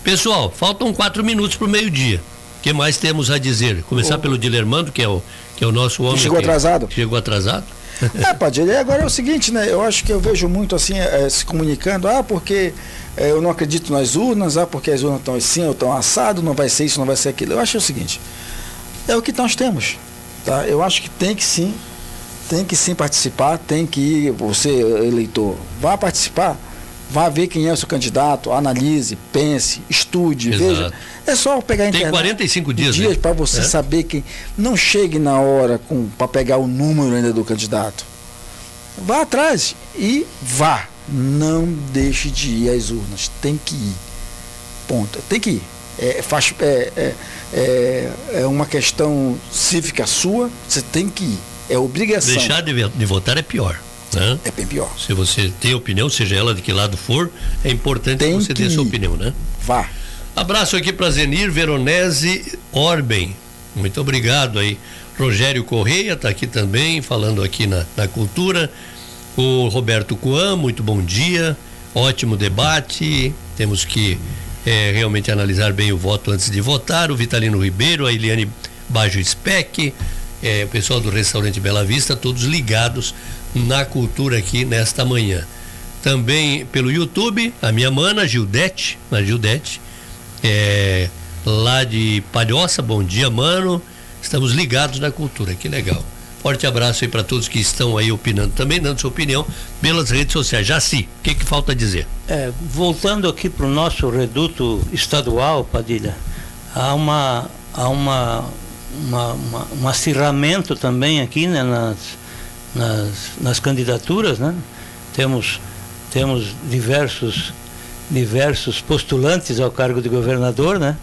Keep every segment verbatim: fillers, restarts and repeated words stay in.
Pessoal, faltam quatro minutos para o meio-dia. O que mais temos a dizer? Começar o... pelo Dilermando, que é o, que é o nosso homem. Que chegou que, atrasado. Que chegou atrasado. É, Padilha, agora é o seguinte, né? Eu acho que eu vejo muito assim, é, se comunicando, ah, porque é, eu não acredito nas urnas, ah, porque as urnas estão assim, ou estão assado, não vai ser isso, não vai ser aquilo. Eu acho o seguinte, é o que nós temos, tá? Eu acho que tem que sim, tem que sim participar, tem que ir, você, eleitor, vá participar, vá ver quem é o seu candidato, analise, pense, estude, Exato. veja. É só pegar a internet. Tem quarenta e cinco dias, dias né? para você é? saber quem. Não chegue na hora para pegar o número ainda do candidato. Vá atrás e vá. Não deixe de ir às urnas. Tem que ir. Ponto. Tem que ir. É, faz, é, é, é, é uma questão cívica sua, você tem que ir. É obrigação. Deixar de, de votar é pior. Né? É bem pior. Se você tem opinião, seja ela de que lado for, é importante tem que você que dê ir. sua opinião, né? Vá. Abraço aqui para Zenir Veronese Orben. Muito obrigado aí. Rogério Correia está aqui também, falando aqui na, na cultura. O Roberto Coan, muito bom dia. Ótimo debate. Temos que é, realmente analisar bem o voto antes de votar. O Vitalino Ribeiro, a Eliane Bajo Speck, é, o pessoal do restaurante Bela Vista, todos ligados na cultura aqui nesta manhã. Também pelo YouTube, a minha mana, Gildete, a Gildete, é, lá de Palhoça. Bom dia, mano. Estamos ligados na cultura, que legal. Forte abraço aí para todos que estão aí opinando também, dando sua opinião pelas redes sociais. Jaci, o que que falta dizer? É, voltando aqui para o nosso reduto estadual, Padilha, há uma há uma, uma, uma um acirramento também aqui, né, nas, nas, nas candidaturas, né? Temos, temos diversos, diversos postulantes ao cargo de governador, né?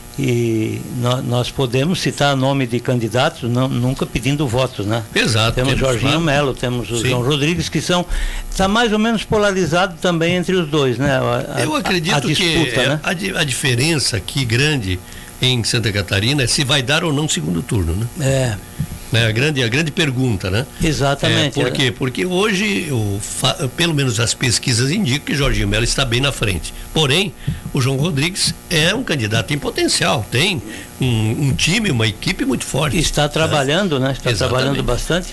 E no, nós podemos citar nome de candidatos, não, nunca pedindo votos, né? Exato. Temos, temos Jorginho claro. Melo, temos o Sim. João Rodrigues, que são, está mais ou menos polarizado também entre os dois, né? A, Eu acredito a disputa, que né? a, a diferença aqui grande em Santa Catarina é se vai dar ou não segundo turno, né? É. É a grande, a grande pergunta, né? Exatamente. É, por quê? Porque hoje, o, pelo menos as pesquisas indicam que Jorginho Melo está bem na frente. Porém, o João Rodrigues é um candidato em potencial, tem um, um time, uma equipe muito forte. Está trabalhando, né? né? Está Exatamente. trabalhando bastante.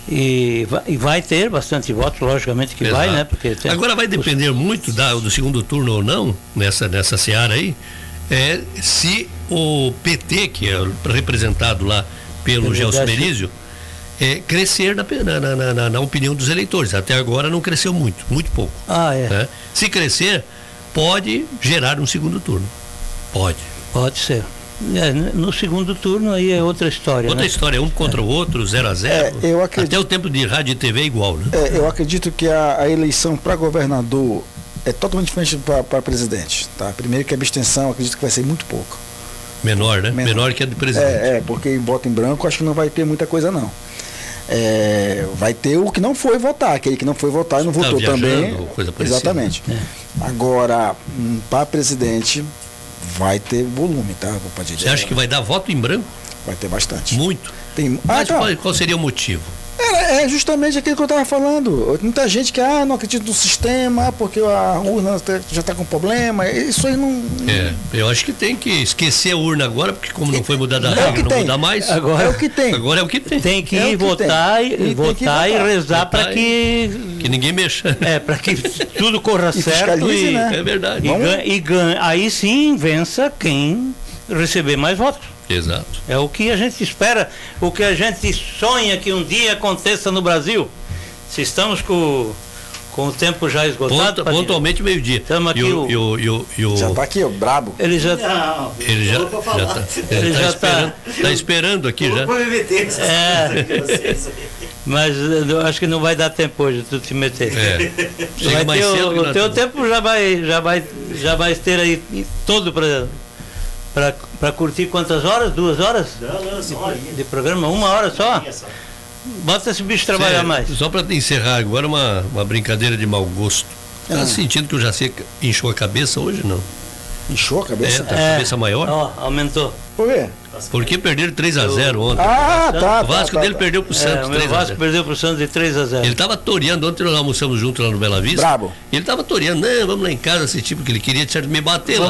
E vai, e vai ter bastante votos, logicamente que Exato. vai, né? Porque tem... Agora vai depender os... muito da, do segundo turno ou não, nessa, nessa seara aí, é, se o P T, que é representado lá pelo Gelson Merizio, é, crescer na, na, na, na, na opinião dos eleitores. Até agora não cresceu muito, muito pouco. Ah, é. Né? Se crescer, pode gerar um segundo turno. Pode. Pode ser. É, no segundo turno aí é outra história. Outra né? história, um contra é. o outro, zero a zero. É, eu acredito, até o tempo de rádio e T V é igual, né? É, eu acredito que a, a eleição para governador é totalmente diferente para presidente. Tá? Primeiro que a abstenção, acredito que vai ser muito pouco. Menor, né? Menor, Menor que a do presidente. É, é, porque em voto em branco acho que não vai ter muita coisa, não. É, vai ter o que não foi votar, aquele que não foi votar e não votou tá também. Coisa parecida. Exatamente. É. Agora, para presidente, vai ter volume, tá? Você acha que vai dar voto em branco? Vai ter bastante. Muito? Tem... Mas ah, tá. qual, qual seria o motivo? É, é justamente aquilo que eu estava falando. Muita gente que ah, não acredita no sistema, porque a urna já está com problema. Isso aí não. É, eu acho que tem que esquecer a urna agora, porque como não foi mudada a regra, não muda mais. Agora é o que tem. Agora é o que tem. Tem que é ir votar, e, e, votar e rezar para que. Que ninguém mexa. É, para que tudo corra e certo. E, né? É verdade. E, ganha, e ganha, aí sim vença quem receber mais votos. Exato. É o que a gente espera, o que a gente sonha que um dia aconteça no Brasil. Se estamos com, com o tempo já esgotado. Ponto, pontualmente meio-dia. Estamos aqui. E o, o, e o, e o, e o... Já está aqui, o brabo. Ele já Não, ele já está ele ele já tá esperando, tá, tá esperando aqui já. Vou me meter nessas é, coisas. Mas eu acho que não vai dar tempo hoje tu te meter. É. Vai mais ter cedo o, o teu tempo já vai, já vai, já vai ter aí todo para para curtir quantas horas? Duas horas? Não, não, só de, de programa? Uma hora só? Bota esse bicho trabalhar Cê, mais. Só para encerrar agora uma, uma brincadeira de mau gosto. Tá ah. sentindo que o Jacê inchou a cabeça hoje, não? Inchou a cabeça? É, tá é, a cabeça maior? Ó, aumentou. Por quê? Porque perderam três a zero ontem. Ah, tá. O Vasco tá, dele tá. perdeu pro Santos. É, o Vasco perdeu pro Santos de três a zero. Ele tava toreando, ontem nós almoçamos junto lá no Bela Vista. Brabo. Ele tava toreando, não, vamos lá em casa assistir, porque ele queria me bater lá.